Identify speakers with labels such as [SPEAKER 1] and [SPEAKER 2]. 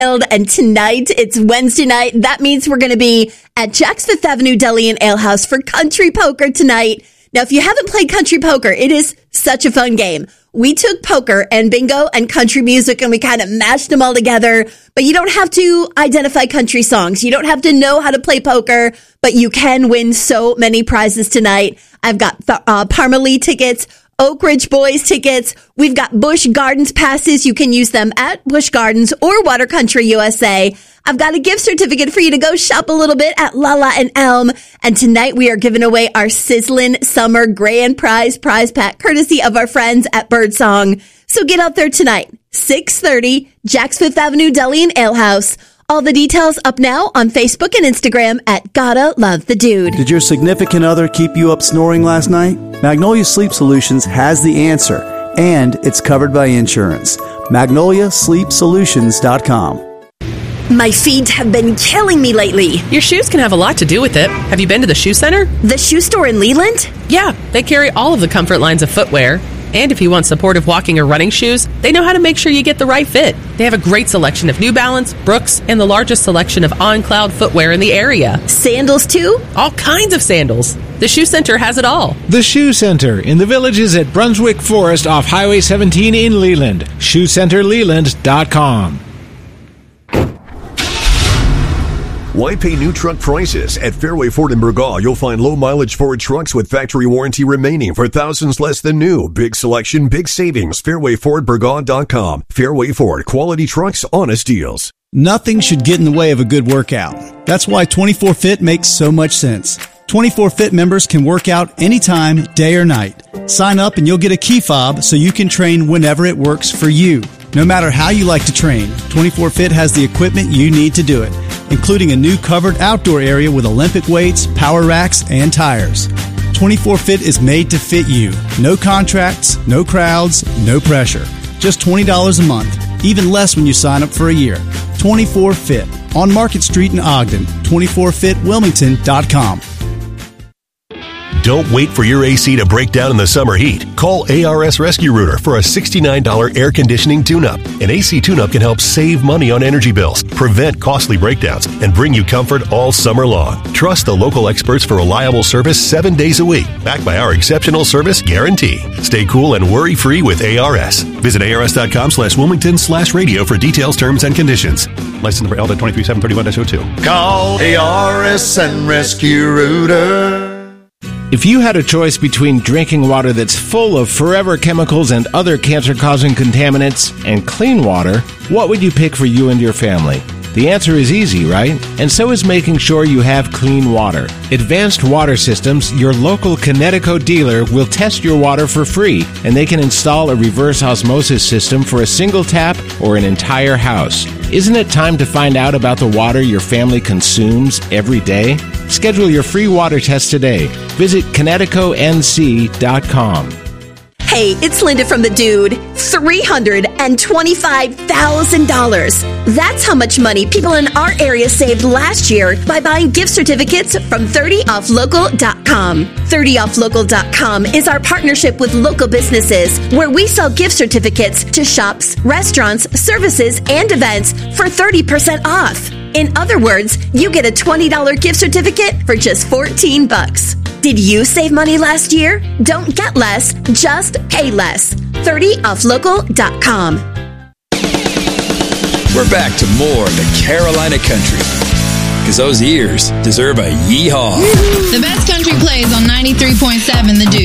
[SPEAKER 1] And tonight, it's Wednesday night. That means we're going to be at Jack's Fifth Avenue Deli and Ale House for Country Poker tonight. Now, if you haven't played Country Poker, it is such a fun game. We took poker and bingo and country music and we kind of mashed them all together. But you don't have to identify country songs. You don't have to know how to play poker, but you can win so many prizes tonight. I've got Parmalee tickets, Oak Ridge Boys tickets. We've got Busch Gardens passes. You can use them at Busch Gardens or Water Country USA. I've got a gift certificate for you to go shop a little bit at Lala and Elm. And tonight we are giving away our Sizzlin' Summer Grand Prize pack, courtesy of our friends at Birdsong. So get out there tonight, 6:30, Jack's Fifth Avenue Deli and Ale House. All the details up now on Facebook and Instagram at Gotta Love the Dude.
[SPEAKER 2] Did your significant other keep you up snoring last night? Magnolia Sleep Solutions has the answer, and it's covered by insurance. MagnoliaSleepSolutions.com.
[SPEAKER 1] My feet have been killing me lately.
[SPEAKER 3] Your shoes can have a lot to do with it. Have you been to the shoe center?
[SPEAKER 1] The shoe store in Leland?
[SPEAKER 3] Yeah, they carry all of the comfort lines of footwear. And if you want supportive walking or running shoes, they know how to make sure you get the right fit. They have a great selection of New Balance, Brooks, and the largest selection of on-cloud footwear in the area.
[SPEAKER 1] Sandals, too?
[SPEAKER 3] All kinds of sandals. The Shoe Center has it all.
[SPEAKER 4] The Shoe Center in the Villages at Brunswick Forest off Highway 17 in Leland. ShoeCenterLeland.com.
[SPEAKER 5] Why pay new truck prices? At Fairway Ford in Burgaw, you'll find low-mileage Ford trucks with factory warranty remaining for thousands less than new. Big selection, big savings. FairwayFordBurgaw.com. Fairway Ford. Quality trucks, honest deals.
[SPEAKER 2] Nothing should get in the way of a good workout. That's why 24 Fit makes so much sense. 24 Fit members can work out anytime, day or night. Sign up and you'll get a key fob so you can train whenever it works for you. No matter how you like to train, 24 Fit has the equipment you need to do it, including a new covered outdoor area with Olympic weights, power racks, and tires. 24 Fit is made to fit you. No contracts, no crowds, no pressure. Just $20 a month, even less when you sign up for a year. 24 Fit on Market Street in Ogden, 24fitwilmington.com.
[SPEAKER 5] Don't wait for your AC to break down in the summer heat. Call ARS Rescue Rooter for a $69 air conditioning tune-up. An AC tune-up can help save money on energy bills, prevent costly breakdowns, and bring you comfort all summer long. Trust the local experts for reliable service 7 days a week, backed by our exceptional service guarantee. Stay cool and worry-free with ARS. Visit ars.com/Wilmington/radio for details, terms, and conditions. License number LDA 23731-02.
[SPEAKER 6] Call ARS and Rescue Rooter.
[SPEAKER 4] If you had a choice between drinking water that's full of forever chemicals and other cancer-causing contaminants and clean water, what would you pick for you and your family? The answer is easy, right? And so is making sure you have clean water. Advanced Water Systems, your local Connecticut dealer, will test your water for free, and they can install a reverse osmosis system for a single tap or an entire house. Isn't it time to find out about the water your family consumes every day? Schedule your free water test today. Visit ConnecticutNC.com.
[SPEAKER 1] Hey, it's Linda from The Dude. $325,000. That's how much money people in our area saved last year by buying gift certificates from 30offlocal.com. 30offlocal.com is our partnership with local businesses where we sell gift certificates to shops, restaurants, services, and events for 30% off. In other words, you get a $20 gift certificate for just $14. Did you save money last year? Don't get less, just pay less. 30offlocal.com.
[SPEAKER 7] We're back to more of the Carolina country, because those ears deserve a yeehaw.
[SPEAKER 8] The best country plays on 93.7 The Dude.